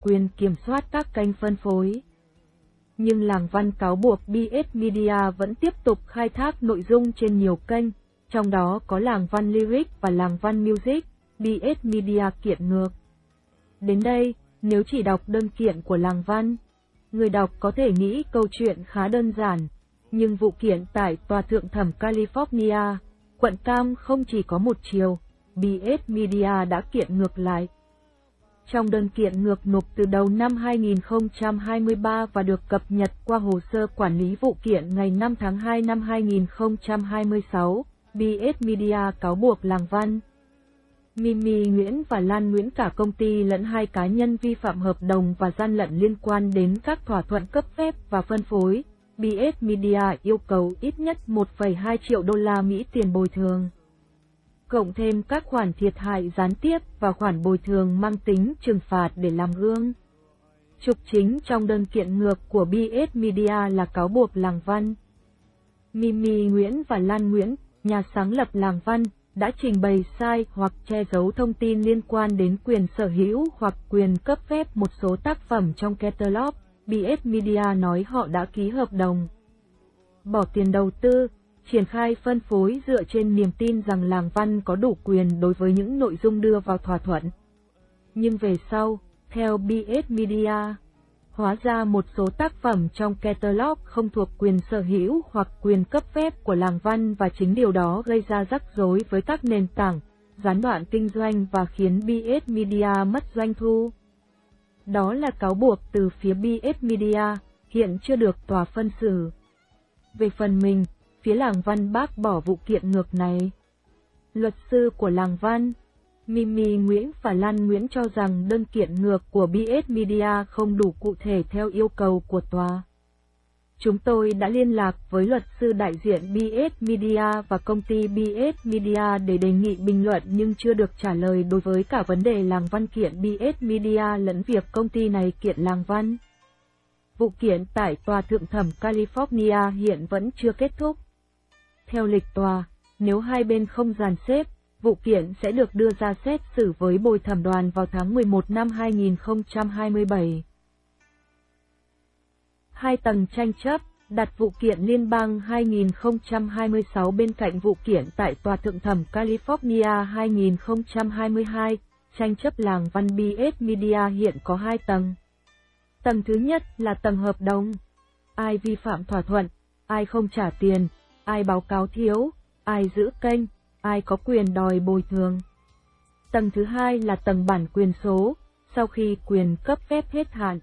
quyền kiểm soát các kênh phân phối. Nhưng Làng Văn cáo buộc BS Media vẫn tiếp tục khai thác nội dung trên nhiều kênh, trong đó có Làng Văn Lyric và Làng Văn Music, BS Media kiện ngược. Đến đây, nếu chỉ đọc đơn kiện của Làng Văn, người đọc có thể nghĩ câu chuyện khá đơn giản, nhưng vụ kiện tại Tòa Thượng thẩm California, quận Cam không chỉ có một chiều, BS Media đã kiện ngược lại. Trong đơn kiện ngược nộp từ đầu năm 2023 và được cập nhật qua hồ sơ quản lý vụ kiện ngày 5 tháng 2 năm 2026, BS Media cáo buộc Làng Văn, Mimi Nguyễn và Lan Nguyễn cả công ty lẫn hai cá nhân vi phạm hợp đồng và gian lận liên quan đến các thỏa thuận cấp phép và phân phối. BS Media yêu cầu ít nhất 1,2 triệu đô la Mỹ tiền bồi thường, cộng thêm các khoản thiệt hại gián tiếp và khoản bồi thường mang tính trừng phạt để làm gương. Trục chính trong đơn kiện ngược của BS Media là cáo buộc Làng Văn, Mimi Nguyễn và Lan Nguyễn, nhà sáng lập Làng Văn, đã trình bày sai hoặc che giấu thông tin liên quan đến quyền sở hữu hoặc quyền cấp phép một số tác phẩm trong catalog. BS Media nói họ đã ký hợp đồng, bỏ tiền đầu tư, triển khai phân phối dựa trên niềm tin rằng Làng Văn có đủ quyền đối với những nội dung đưa vào thỏa thuận. Nhưng về sau, theo BS Media, hóa ra một số tác phẩm trong catalog không thuộc quyền sở hữu hoặc quyền cấp phép của Làng Văn và chính điều đó gây ra rắc rối với các nền tảng, gián đoạn kinh doanh và khiến BS Media mất doanh thu. Đó là cáo buộc từ phía BS Media, hiện chưa được tòa phân xử. Về phần mình, phía Làng Văn bác bỏ vụ kiện ngược này. Luật sư của Làng Văn, Mimi Nguyễn và Lan Nguyễn cho rằng đơn kiện ngược của BS Media không đủ cụ thể theo yêu cầu của tòa. Chúng tôi đã liên lạc với luật sư đại diện BS Media và công ty BS Media để đề nghị bình luận nhưng chưa được trả lời đối với cả vấn đề Làng Văn kiện BS Media lẫn việc công ty này kiện Làng Văn. Vụ kiện tại Tòa Thượng thẩm California hiện vẫn chưa kết thúc. Theo lịch tòa, nếu hai bên không dàn xếp, vụ kiện sẽ được đưa ra xét xử với bồi thẩm đoàn vào tháng 11 năm 2027. Hai tầng tranh chấp, đặt vụ kiện liên bang 2026 bên cạnh vụ kiện tại Tòa Thượng thẩm California 2022, tranh chấp Làng Văn BS Media hiện có hai tầng. Tầng thứ nhất là tầng hợp đồng. Ai vi phạm thỏa thuận, ai không trả tiền, ai báo cáo thiếu, ai giữ kênh, ai có quyền đòi bồi thường. Tầng thứ hai là tầng bản quyền số, sau khi quyền cấp phép hết hạn.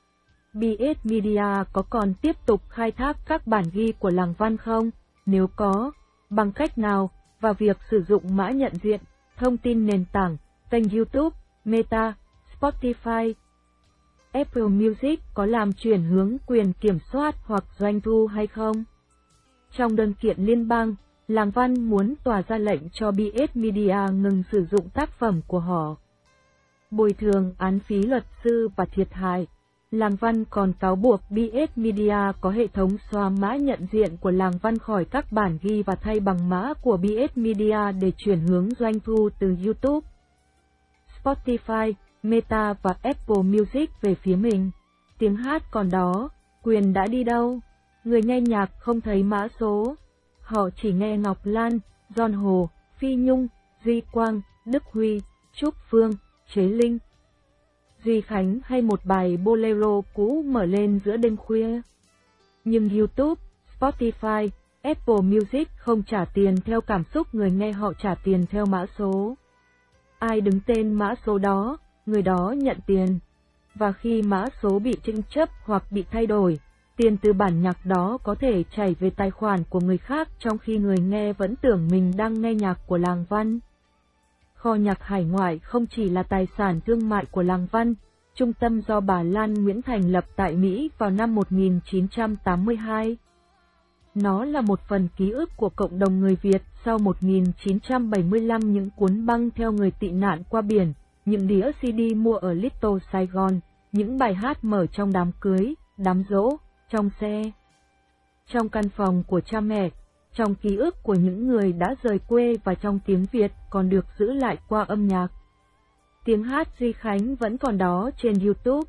BS Media có còn tiếp tục khai thác các bản ghi của Làng Văn không? Nếu có, bằng cách nào, và việc sử dụng mã nhận diện, thông tin nền tảng, kênh YouTube, Meta, Spotify, Apple Music có làm chuyển hướng quyền kiểm soát hoặc doanh thu hay không? Trong đơn kiện liên bang, Làng Văn muốn tòa ra lệnh cho BS Media ngừng sử dụng tác phẩm của họ, bồi thường án phí luật sư và thiệt hại. Làng Văn còn cáo buộc BS Media có hệ thống xóa mã nhận diện của Làng Văn khỏi các bản ghi và thay bằng mã của BS Media để chuyển hướng doanh thu từ YouTube, Spotify, Meta và Apple Music về phía mình. Tiếng hát còn đó, quyền đã đi đâu? Người nghe nhạc không thấy mã số. Họ chỉ nghe Ngọc Lan, Giòn Hồ, Phi Nhung, Duy Quang, Đức Huy, Trúc Phương, Chế Linh, Duy Khánh hay một bài bolero cũ mở lên giữa đêm khuya. Nhưng YouTube, Spotify, Apple Music không trả tiền theo cảm xúc người nghe, họ trả tiền theo mã số. Ai đứng tên mã số đó, người đó nhận tiền. Và khi mã số bị tranh chấp hoặc bị thay đổi, tiền từ bản nhạc đó có thể chảy về tài khoản của người khác trong khi người nghe vẫn tưởng mình đang nghe nhạc của Làng Văn. Kho nhạc hải ngoại không chỉ là tài sản thương mại của Làng Văn, trung tâm do bà Lan Nguyễn thành lập tại Mỹ vào năm 1982. Nó là một phần ký ức của cộng đồng người Việt sau 1975, những cuốn băng theo người tị nạn qua biển, những đĩa CD mua ở Little Sài Gòn, những bài hát mở trong đám cưới, đám giỗ, trong xe, trong căn phòng của cha mẹ, trong ký ức của những người đã rời quê và trong tiếng Việt còn được giữ lại qua âm nhạc. Tiếng hát Duy Khánh vẫn còn đó trên YouTube.